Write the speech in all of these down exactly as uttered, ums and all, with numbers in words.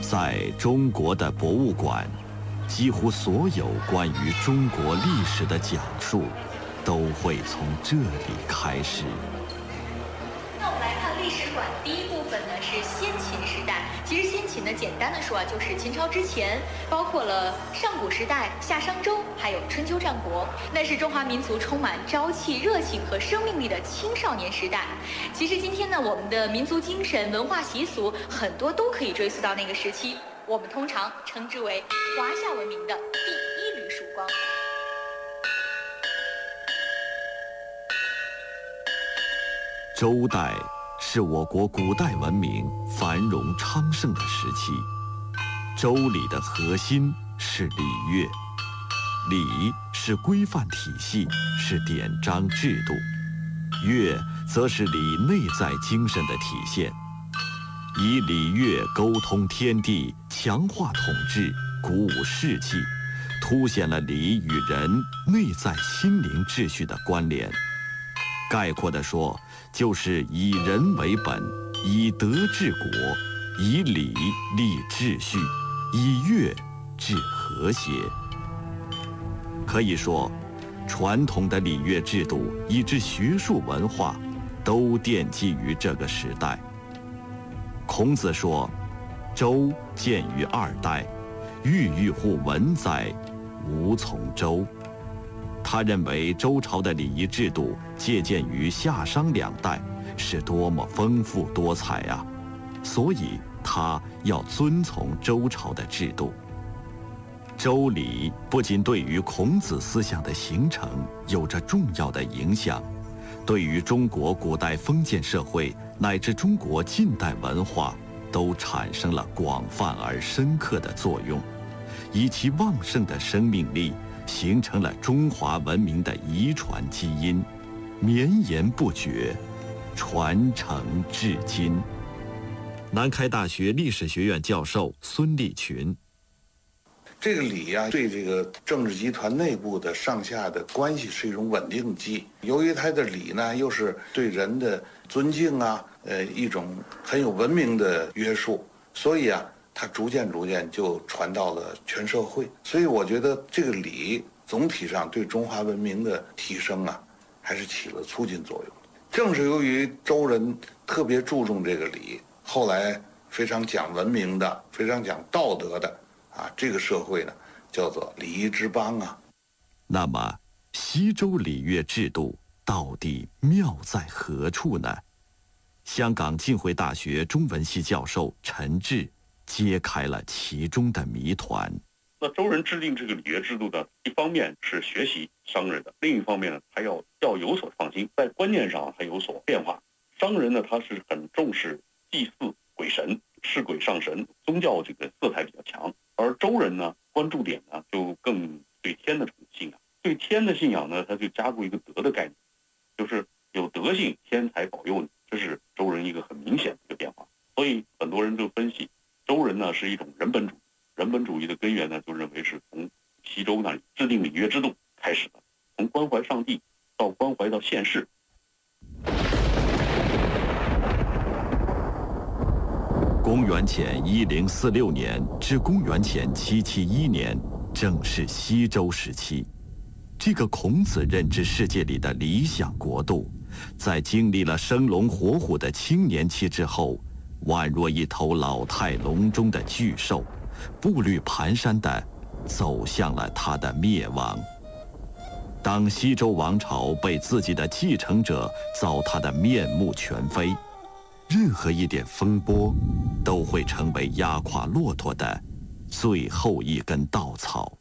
在中国的博物馆，几乎所有关于中国历史的讲述，都会从这里开始。 那我们来看历史馆第一部分呢，是先秦时代。其实先秦呢，简单的说啊，就是秦朝之前，包括了上古时代、夏商周，还有春秋战国，那是中华民族充满朝气、热情和生命力的青少年时代。其实今天呢，我们的民族精神、文化习俗很多都可以追溯到那个时期，我们通常称之为华夏文明的第一缕曙光。 周代是我国古代文明繁荣昌盛的时期。周礼的核心是礼乐，礼是规范体系，是典章制度；乐则是礼内在精神的体现。以礼乐沟通天地，强化统治，鼓舞士气，凸显了礼与人内在心灵秩序的关联。概括地说，就是以人为本，以德治国，以礼立秩序，以乐治和谐。可以说，传统的礼乐制度以至学术文化，都奠基于这个时代。孔子说：“周建于二代，郁郁乎文哉，无从周。”他认为周朝的礼仪制度借鉴于夏商两代，是多么丰富多彩啊！所以他要遵从周朝的制度。周礼不仅对于孔子思想的形成有着重要的影响，对于中国古代封建社会乃至中国近代文化都产生了广泛而深刻的作用，以其旺盛的生命力形成了中华文明的遗传基因，绵延不绝，传承至今。南开大学历史学院教授孙立群： 这个礼啊，对这个政治集团内部的上下的关系是一种稳定剂。由于它的礼呢，又是对人的尊敬啊，呃，一种很有文明的约束，所以啊，它逐渐逐渐就传到了全社会。所以我觉得这个礼总体上对中华文明的提升啊，还是起了促进作用。正是由于周人特别注重这个礼，后来非常讲文明的、非常讲道德的啊，这个社会呢，叫做礼仪之邦啊。 那么，西周礼乐制度到底妙在何处呢？香港浸会大学中文系教授陈志揭开了其中的谜团。 那周人制定这个礼乐制度呢，一方面是学习商人的，另一方面呢，他要要有所创新，在观念上还有所变化。商人呢，他是很重视祭祀鬼神，视鬼上神，宗教这个色彩比较强。而周人呢，关注点呢就更对天的这种信仰，对天的信仰呢，他就加入一个德的概念，就是有德性，天才保佑你，这是周人一个很明显的一个变化。所以很多人就分析，周人呢是一种人本主义。人本主义的根源呢，就认为是从西周那里制定礼乐制度开始的，从关怀上帝到关怀到现世。 公元前一零四六年至公元前七七一年，正是西周时期。这个孔子认知世界里的理想国度，在经历了生龙活虎的青年期之后，宛若一头老态龙钟的巨兽，步履蹒跚地走向了它的灭亡。当西周王朝被自己的继承者糟蹋得面目全非，任何一点风波都会成为压垮骆驼的最后一根稻草。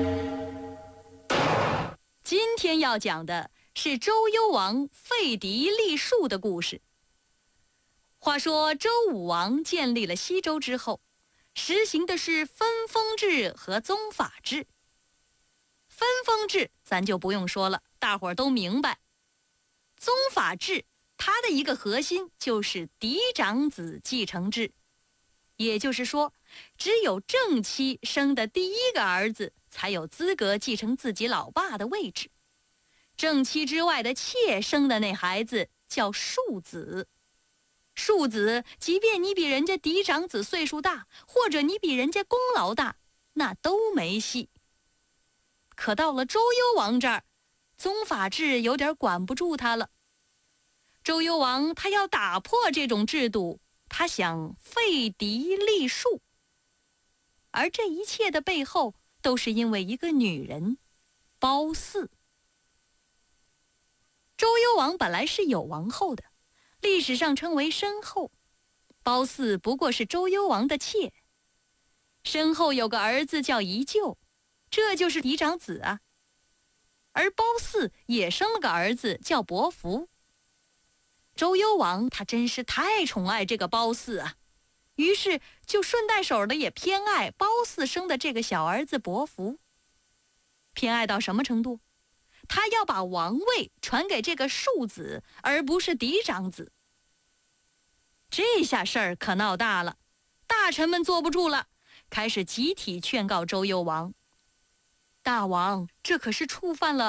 今天要讲的是周幽王废嫡立庶的故事。话说周武王建立了西周之后，实行的是分封制和宗法制。分封制咱就不用说了，大伙儿都明白。宗法制它的一个核心就是嫡长子继承制，也就是说，只有正妻生的第一个儿子才有资格继承自己老爸的位置，正妻之外的妾生的那孩子叫庶子。 庶子，即便你比人家嫡长子岁数大，或者你比人家功劳大，那都没戏。可到了周幽王这儿，宗法制有点管不住他了。周幽王他要打破这种制度，他想废嫡立庶。而这一切的背后，都是因为一个女人，褒姒。周幽王本来是有王后的，历史上称为申后，褒姒不过是周幽王的妾。申后有个儿子叫宜臼，这就是嫡长子啊。而褒姒也生了个儿子叫伯服。周幽王他真是太宠爱这个褒姒啊，于是就顺带手的也偏爱褒姒生的这个小儿子伯服。偏爱到什么程度？他要把王位传给这个庶子，而不是嫡长子。这下事儿可闹大了，大臣们坐不住了，开始集体劝告周幽王：大王，这可是触犯了